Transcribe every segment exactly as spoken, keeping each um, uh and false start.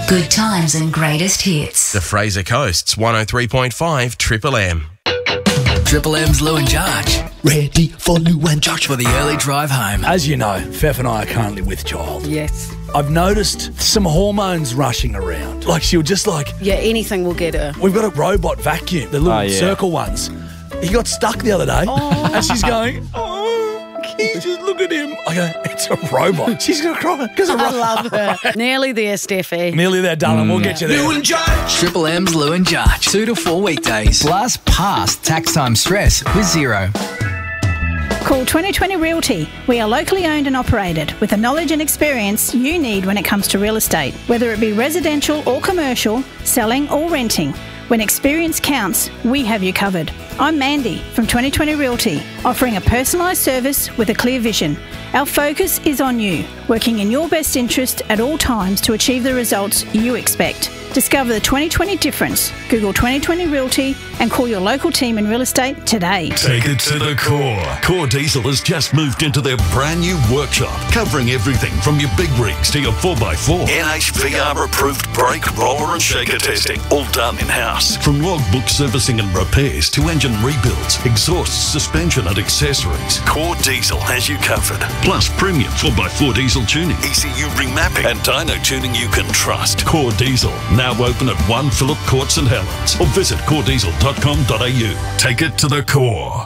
Good times and greatest hits. The Fraser Coast's one oh three point five Triple M. Triple M's Lou and Jarge. Ready for Lou and Jarge for the early drive home. As you know, Fef and I are currently with child. Yes. I've noticed some hormones rushing around. Like she'll just like... Yeah, anything will get her. We've got a robot vacuum, the little Oh, yeah. circle ones. He got stuck the other day Oh. and she's going, oh, he's just look at him. I go, it's a robot. She's going to cry because I love her. Nearly there, Steffi. Nearly there, darling. We'll get you there. Lou and Jarge. Triple M's Lou and Jarge. Two to four weekdays. Blast past tax time stress with zero. Call twenty twenty Realty. We are locally owned and operated with the knowledge and experience you need when it comes to real estate, whether it be residential or commercial, selling or renting. When experience counts, we have you covered. I'm Mandy from twenty twenty Realty, offering a personalised service with a clear vision. Our focus is on you, working in your best interest at all times to achieve the results you expect. Discover the twenty twenty difference. Google twenty twenty Realty and call your local team in real estate today. Take it to the core. Core Diesel has just moved into their brand new workshop, covering everything from your big rigs to your four by four. N H V R approved brake, roller and shaker testing, all done in-house. From logbook servicing and repairs to engine rebuilds, exhaust, suspension and accessories, Core Diesel has you covered. Plus premium four by four diesel tuning, E C U remapping and dyno tuning you can trust. Core Diesel, now open at one Phillip Court St Helens or visit core diesel dot com dot a u. Take it to the core.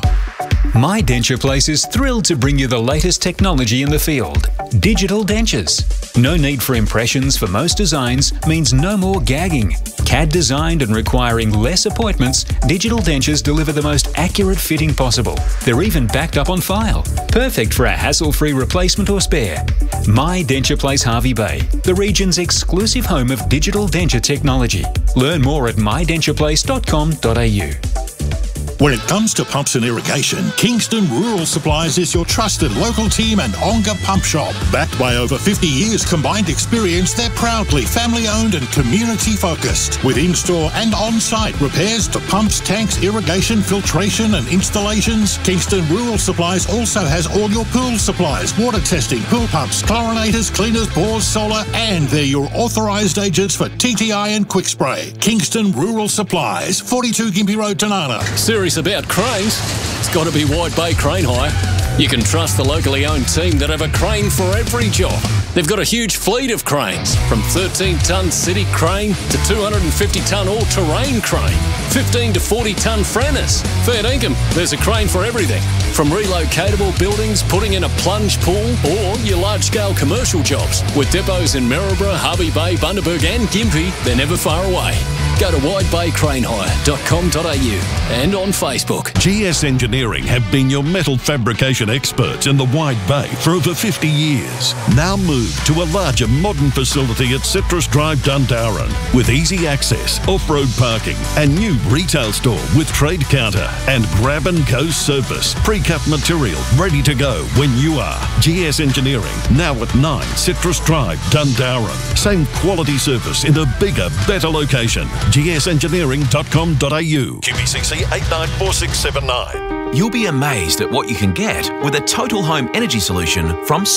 My Denture Place is thrilled to bring you the latest technology in the field, digital dentures. No need for impressions for most designs means no more gagging. C A D designed and requiring less appointments, digital dentures deliver the most accurate fitting possible. They're even backed up on file. Perfect for a hassle-free replacement or spare. My Denture Place Harvey Bay, the region's exclusive home of digital denture technology. Learn more at my denture place dot com dot a u. When it comes to pumps and irrigation, Kingston Rural Supplies is your trusted local team and Onga pump shop. Backed by over fifty years combined experience, they're proudly family-owned and community-focused. With in-store and on-site repairs to pumps, tanks, irrigation, filtration and installations, Kingston Rural Supplies also has all your pool supplies, water testing, pool pumps, chlorinators, cleaners, bores, solar, and they're your authorised agents for T T I and Quick Spray. Kingston Rural Supplies, forty-two Gympie Road, Tanana. Serious about cranes? It's got to be White Bay Crane Hire. You can trust the locally owned team that have a crane for every job. They've got a huge fleet of cranes, from thirteen tonne city crane to two hundred fifty tonne all-terrain crane, fifteen to forty tonne Frannis. Fair dinkum, there's a crane for everything, from relocatable buildings, putting in a plunge pool, or your large-scale commercial jobs. With depots in Maryborough, Harvey Bay, Bundaberg and Gympie, they're never far away. Go to white bay crane hire dot com dot a u and on Facebook. G S Engineering have been your metal fabrication experts in the Wide Bay for over fifty years. Now move to a larger modern facility at Citrus Drive, Dundarran, with easy access, off-road parking and new retail store with trade counter and grab and go service. Pre-cut material ready to go when you are. G S Engineering, now at nine Citrus Drive, Dundarran. Same quality service in a bigger, better location. G S engineering dot com dot a u. Q B C C eight nine four six seven nine. You'll be amazed at what you can get with a total home energy solution from